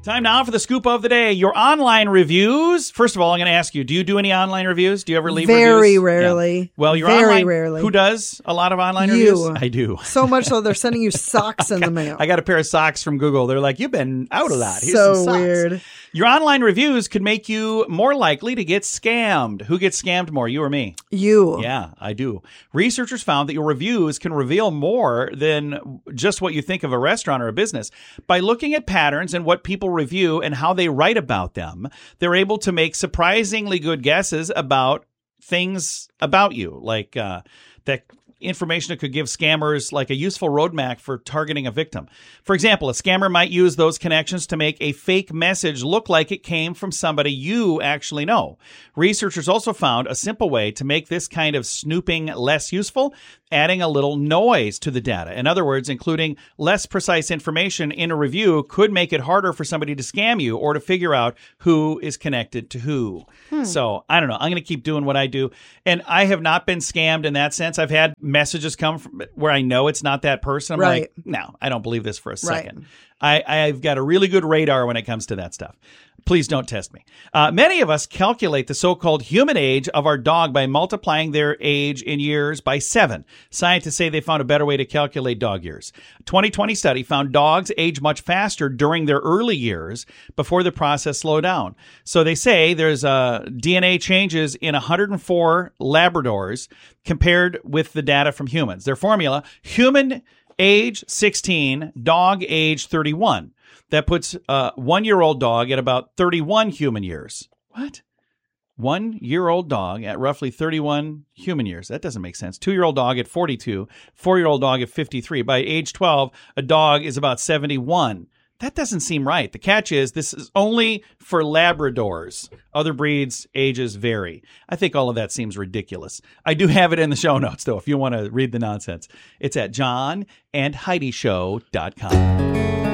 Time now for the scoop of the day. Your online reviews. First of all, I'm going to ask you, do you do any online reviews? Do you ever leave reviews? Very rarely. Yeah. Well, you're very online. Rarely. Who does a lot of online You. reviews? I do. So much so they're sending you socks in the mail. I got a pair of socks from Google. They're like, you've been out a lot. Here's So some socks. weird. Your online reviews could make you more likely to get scammed. Who gets scammed more, you or me? You. Yeah, I do. Researchers found that your reviews can reveal more than just what you think of a restaurant or a business. By looking at patterns and what people review and how they write about them, they're able to make surprisingly good guesses about things about you, like that information that could give scammers like a useful roadmap for targeting a victim. For example, a scammer might use those connections to make a fake message look like it came from somebody you actually know. Researchers also found a simple way to make this kind of snooping less useful, adding a little noise to the data. In other words, including less precise information in a review could make it harder for somebody to scam you or to figure out who is connected to who. So, I don't know. I'm going to keep doing what I do. And I have not been scammed in that sense. I've had messages come from where I know it's not that person. I'm Right. like, no, I don't believe this for a Right. second. I've got a really good radar when it comes to that stuff. Please don't test me. Many of us calculate the so-called human age of our dog by multiplying their age in years by 7. Scientists say they found a better way to calculate dog years. A 2020 study found dogs age much faster during their early years before the process slowed down. So they say there's DNA changes in 104 Labradors compared with the data from humans. Their formula, human age 16, dog age 31. That puts a 1-year-old dog at about 31 human years. What? 1-year-old dog at roughly 31 human years. That doesn't make sense. 2-year-old dog at 42, 4-year-old dog at 53. By age 12, a dog is about 71. That doesn't seem right. The catch is this is only for Labradors. Other breeds' ages vary. I think all of that seems ridiculous. I do have it in the show notes, though, if you want to read the nonsense. It's at johnandheidishow.com.